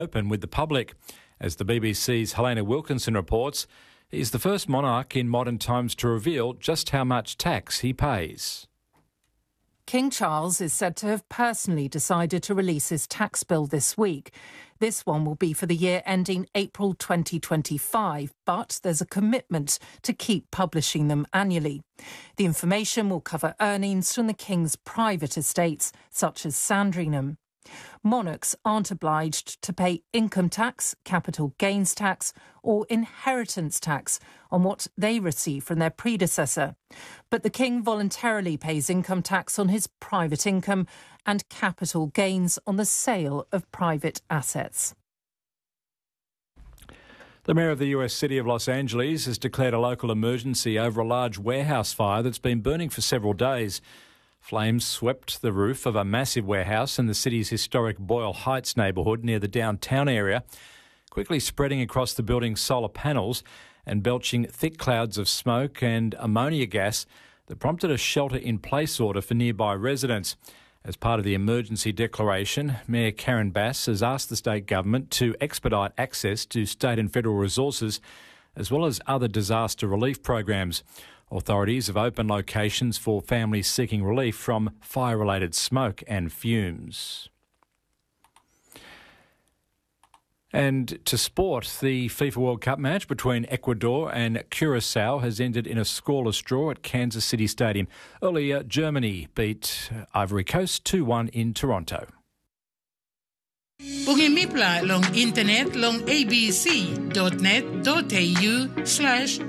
open with the public. As the BBC's Helena Wilkinson reports, he's the first monarch in modern times to reveal just how much tax he pays. King Charles is said to have personally decided to release his tax bill this week. This one will be for the year ending April 2025, but there's a commitment to keep publishing them annually. The information will cover earnings from the King's private estates, such as Sandringham. Monarchs aren't obliged to pay income tax, capital gains tax or inheritance tax on what they receive from their predecessor. But the King voluntarily pays income tax on his private income and capital gains on the sale of private assets. The mayor of the US city of Los Angeles has declared a local emergency over a large warehouse fire that's been burning for several days. Flames swept the roof of a massive warehouse in the city's historic Boyle Heights neighbourhood near the downtown area, quickly spreading across the building's solar panels and belching thick clouds of smoke and ammonia gas that prompted a shelter-in-place order for nearby residents. As part of the emergency declaration, Mayor Karen Bass has asked the state government to expedite access to state and federal resources, as well as other disaster relief programs. Authorities have opened locations for families seeking relief from fire-related smoke and fumes. And to sport, the FIFA World Cup match between Ecuador and Curacao has ended in a scoreless draw at Kansas City Stadium. Earlier, Germany beat Ivory Coast 2-1 in Toronto. Pungimipla long internet long abc.net.au/